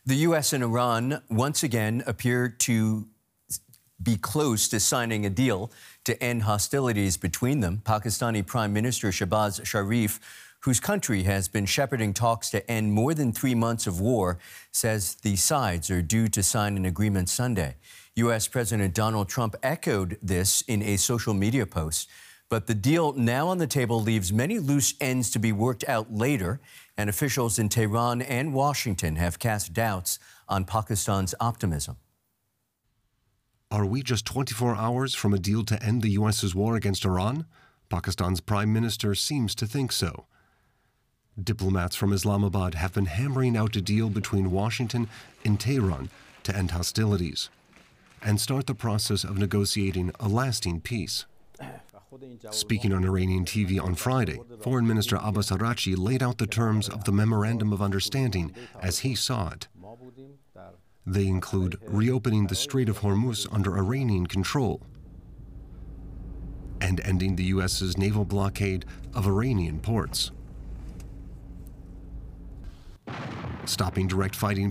The U.S. and Iran once again appear to be close to signing a deal to end hostilities between them. Pakistani Prime Minister Shehbaz Sharif, whose country has been shepherding talks to end more than 3 months of war, says the sides are due to sign an agreement Sunday. U.S. President Donald Trump echoed this in a social media post. But the deal now on the table leaves many loose ends to be worked out later, and officials in Tehran and Washington have cast doubts on Pakistan's optimism. Are we just 24 hours from a deal to end the U.S.'s war against Iran? Pakistan's prime minister seems to think so. Diplomats from Islamabad have been hammering out a deal between Washington and Tehran to end hostilities and start the process of negotiating a lasting peace. Speaking on Iranian TV on Friday, Foreign Minister Abbas Araghchi laid out the terms of the Memorandum of Understanding as he saw it. They include reopening the Strait of Hormuz under Iranian control and ending the U.S.'s naval blockade of Iranian ports, stopping direct fighting